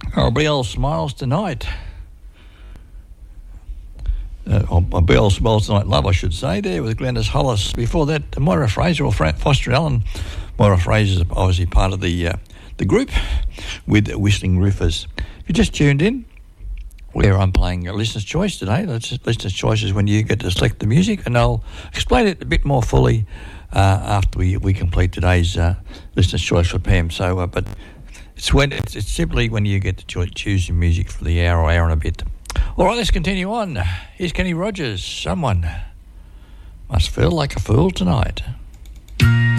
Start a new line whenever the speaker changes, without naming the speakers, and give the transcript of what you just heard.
Oh, Bill Smiles Tonight. Bill Smiles Tonight Love, I should say, there with Glenys Hollis. Before that, Moira Fraser, or Foster Allen. Moira Fraser is obviously part of the group with Whistling Roofers. If you just tuned in, where I'm playing a Listener's Choice today. Listener's Choice is when you get to select the music, and I'll explain it a bit more fully after we complete today's Listener's Choice for Pam. So, but it's simply when you get to choose your music for the hour and a bit. All right, let's continue on. Here's Kenny Rogers. Someone must feel like a fool tonight.